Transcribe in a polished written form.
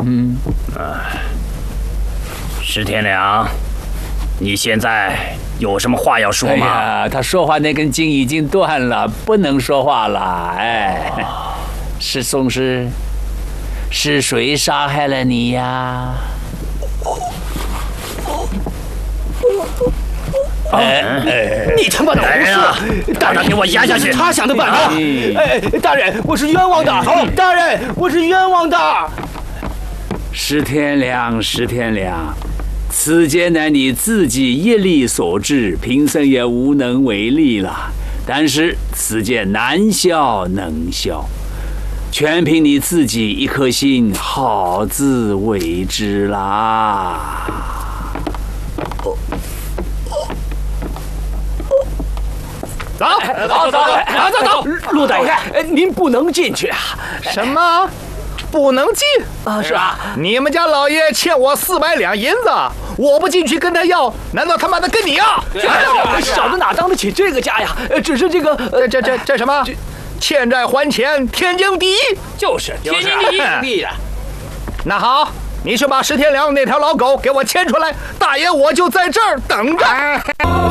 石天良，你现在有什么话要说吗？ 哎呀，他说话那根筋已经断了，不能说话了。哎，是宗师，是谁杀害了你呀？ 你他妈的胡说！大人， 给我压下去！ 他想的办法。大人，我是冤枉的。大人，我是冤枉的。 石天良，石天良，此劫乃你自己业力所致，贫僧也无能为力了。但是此劫难消能消，全凭你自己一颗心，好自为之啦。 走！陆大爷，您不能进去啊！ 什么？不能进啊？是啊， 你们家老爷欠我400两银子，我不进去跟他要，难道他妈的跟你要？ 小的哪当得起这个家呀？只是这个， 这什么？欠债还钱，天经地义。 就是天经地义的。 那好，你去把石天良那条老狗给我牵出来，大爷我就在这儿等着。